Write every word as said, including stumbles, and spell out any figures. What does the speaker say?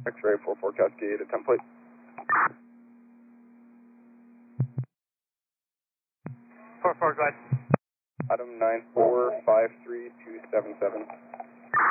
X-ray four four Cascade, a template. four four, go ahead. Adam nine four five three two seven seven.